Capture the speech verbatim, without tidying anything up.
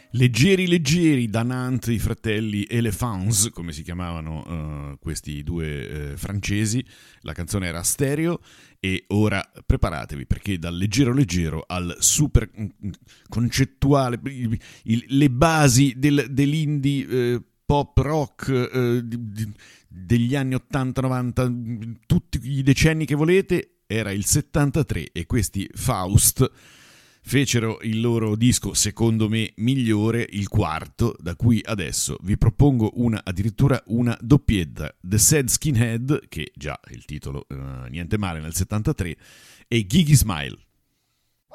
Leggeri leggeri da Nantes, i fratelli Elephants, come si chiamavano uh, questi due uh, francesi. La canzone era stereo e ora preparatevi, perché dal leggero leggero al super concettuale, il, il, le basi del, dell'indie uh, pop rock uh, di, di, degli anni ottanta novanta, tutti i decenni che volete, era il settantatré e questi Faust fecero il loro disco, secondo me, migliore, il quarto, da cui adesso vi propongo una, addirittura una doppietta. The Sad Skinhead, che già il titolo uh, niente male nel settantatré, e Gigi Smile.